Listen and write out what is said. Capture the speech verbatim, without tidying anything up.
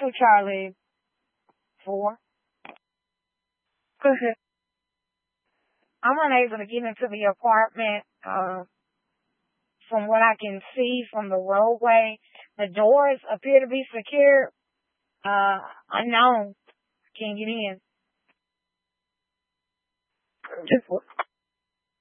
two Charlie four. I'm unable to get into the apartment. Uh, from what I can see from the roadway, the doors appear to be secure. Uh, unknown. Can't get in.